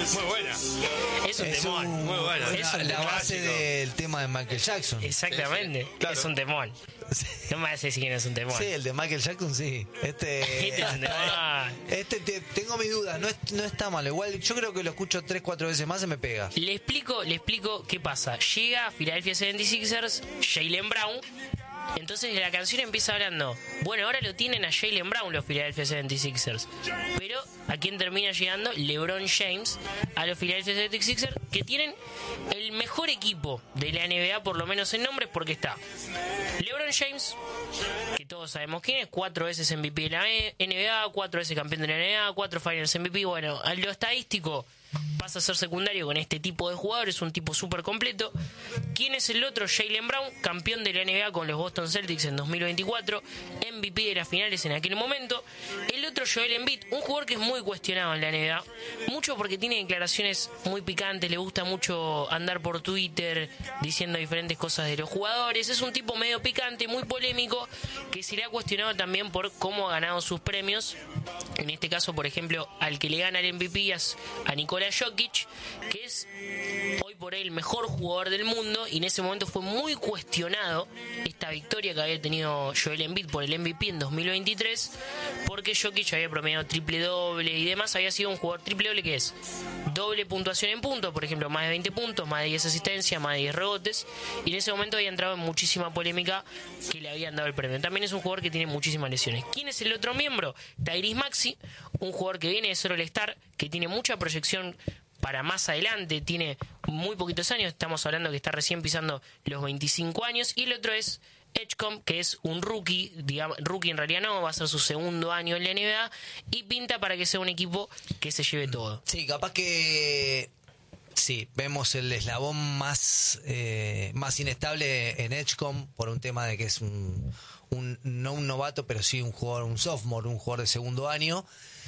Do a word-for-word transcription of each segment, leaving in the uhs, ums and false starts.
Muy buena. Es un Es temón. un- Muy bueno. Es la, un la temón. base del tema de Michael Jackson. Exactamente. Sí, sí, claro. Es un temón. No me vas a decir que no es un temón. Sí, el de Michael Jackson, sí. Este, Este es un temón. este te- tengo mis dudas, no, es- no está malo. Igual yo creo que lo escucho tres, cuatro veces más y me pega. Le explico, le explico qué pasa. Llega a Philadelphia setenta y seis ers, Jaylen Brown. Entonces la canción empieza hablando, bueno, ahora lo tienen a Jaylen Brown los Philadelphia setenta y seis ers. Pero ¿a quién termina llegando? LeBron James a los Philadelphia setenta y seis ers, que tienen el mejor equipo de la N B A, por lo menos en nombres, porque está LeBron James, que todos sabemos quién es, cuatro veces M V P de la N B A, cuatro veces campeón de la N B A, cuatro Finals M V P. Bueno, a lo estadístico pasa a ser secundario con este tipo de jugadores, un tipo súper completo. ¿Quién es el otro? Jaylen Brown, campeón de la N B A con los Boston Celtics en dos mil veinticuatro, M V P de las finales en aquel momento. El otro, Joel Embiid, un jugador que es muy cuestionado en la N B A, mucho porque tiene declaraciones muy picantes, le gusta mucho andar por Twitter diciendo diferentes cosas de los jugadores. Es un tipo medio picante, muy polémico, que se le ha cuestionado también por cómo ha ganado sus premios. En este caso, por ejemplo, al que le gana el M V P es a Nikola Jokic, que es hoy por hoy el mejor jugador del mundo, y en ese momento fue muy cuestionado esta victoria que había tenido Joel Embiid por el M V P en dos mil veintitrés, porque Jokic había promediado triple doble y demás, había sido un jugador triple doble que es doble puntuación en puntos, por ejemplo, más de veinte puntos, más de diez asistencias, más de diez rebotes, y en ese momento había entrado en muchísima polémica que le habían dado el premio. También es un jugador que tiene muchísimas lesiones. ¿Quién es el otro miembro? Tyrese Maxey, un jugador que viene de ser All-Star, que tiene mucha proyección para más adelante, tiene muy poquitos años, estamos hablando que está recién pisando los veinticinco años, y el otro es Edgecombe, que es un rookie, digamos, rookie en realidad no, va a ser su segundo año en la N B A, y pinta para que sea un equipo que se lleve todo. Sí, capaz que sí, vemos el eslabón más, eh, más inestable en Edgecombe por un tema de que es un, un no un novato, pero sí un jugador, un sophomore, un jugador de segundo año.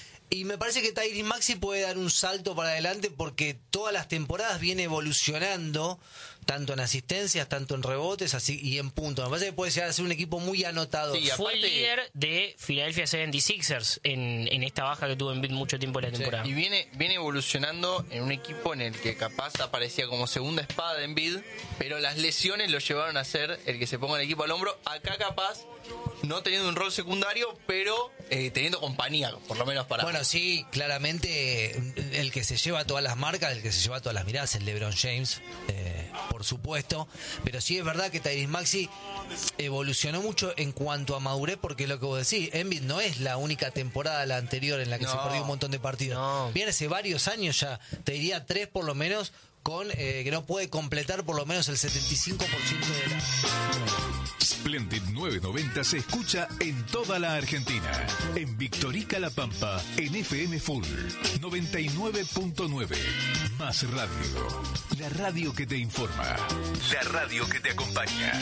Y me parece que Tyrese Maxey puede dar un salto para adelante porque todas las temporadas viene evolucionando, tanto en asistencias, tanto en rebotes así y en puntos. Me parece que puede llegar a ser un equipo muy anotador. Sí, Fue el aparte- líder de Philadelphia setenta y seis ers en, en esta baja que tuvo en Embiid mucho tiempo en la temporada. Y viene, viene evolucionando en un equipo en el que capaz aparecía como segunda espada de Embiid, pero las lesiones lo llevaron a ser el que se ponga el equipo al hombro. Acá capaz, no teniendo un rol secundario, pero eh, teniendo compañía, por lo menos para... Bueno, sí, claramente el que se lleva todas las marcas, el que se lleva todas las miradas es LeBron James, eh, por supuesto. Pero sí es verdad que Tyrese Maxey evolucionó mucho en cuanto a madurez, porque lo que vos decís, Embiid no es la única temporada la anterior en la que No. se perdió un montón de partidos. No. Viene hace varios años ya, te diría tres por lo menos, con eh, que no puede completar por lo menos el setenta y cinco por ciento de la... Splendid novecientos noventa se escucha en toda la Argentina. En Victorica La Pampa, en F M Full noventa y nueve punto nueve. Más radio. La radio que te informa. La radio que te acompaña.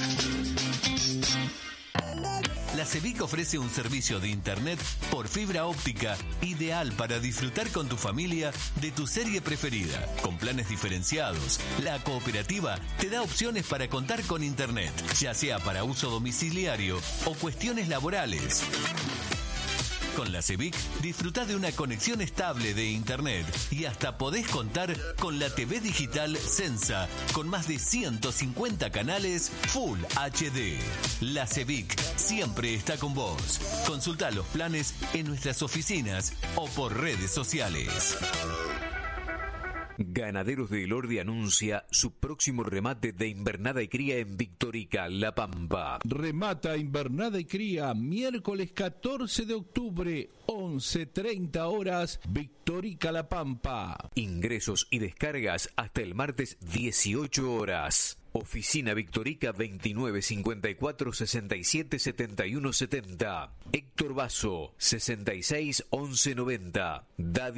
La CEBIC ofrece un servicio de internet por fibra óptica ideal para disfrutar con tu familia de tu serie preferida. Con planes diferenciados, la cooperativa te da opciones para contar con internet, ya sea para uso domiciliario o cuestiones laborales. Con la CEBIC disfrutá de una conexión estable de internet y hasta podés contar con la T V digital Sensa con más de ciento cincuenta canales Full H D. La CEBIC siempre está con vos. Consultá los planes en nuestras oficinas o por redes sociales. Ganaderos de Elordi anuncia su próximo remate de invernada y cría en Victorica, La Pampa. Remata invernada y cría miércoles catorce de octubre, once treinta horas, Victorica La Pampa. Ingresos y descargas hasta el martes dieciocho horas. Oficina Victorica veintinueve cincuenta y cuatro sesenta y siete setenta y uno setenta. Héctor Basso sesenta y seis once noventa. Daddy